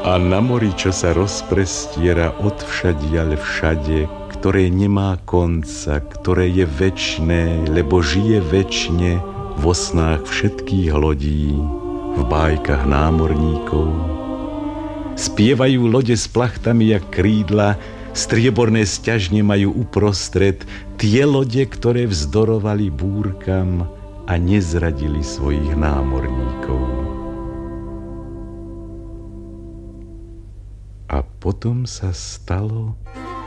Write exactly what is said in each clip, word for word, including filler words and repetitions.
A na mori, čo sa rozprestiera odvšadiaľ všade, ktoré nemá konca, ktoré je večné, lebo žije večne vo snách všetkých lodí, v bájkach námorníkov. Spievajú lode s plachtami jak krídla, strieborné sťažne majú uprostred tie lode, ktoré vzdorovali búrkam a nezradili svojich námorníkov. A potom sa stalo,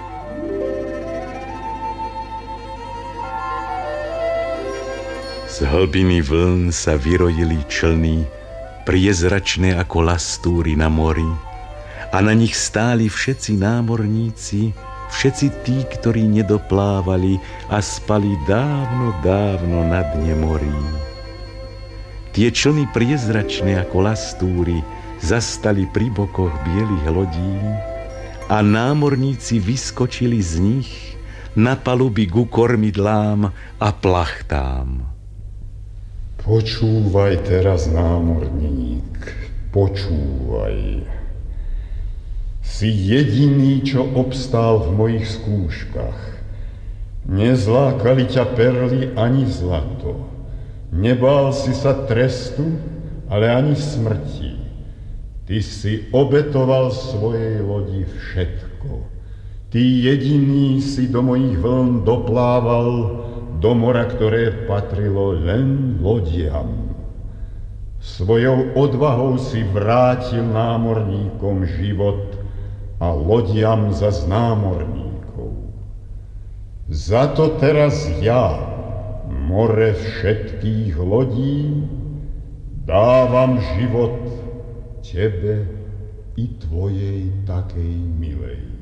z hlbiny vln sa vyrojili člny, priezračné ako lastúry na mori, a na nich stáli všetci námorníci, všetci tí, ktorí nedoplávali a spali dávno, dávno na dne morí. Tie člny priezračné ako lastúry zastali pri bokoch bielých lodí a námorníci vyskočili z nich na paluby ku kormidlám a plachtám. Počúvaj teraz, námorník, počúvaj. Si jediný, čo obstál v mojich skúškach. Nezlákali ťa perly ani zlato. Nebál si sa trestu, ale ani smrti. Ty si obetoval svojej lodi všetko. Ty jediný si do mojich vln doplával, do mora, ktoré patrilo len lodiam. Svojou odvahou si vrátil námorníkom život a lodiam zas námorníkov. Za to teraz ja, more všetkých lodí, dávam život tebe i tvojej takej milej.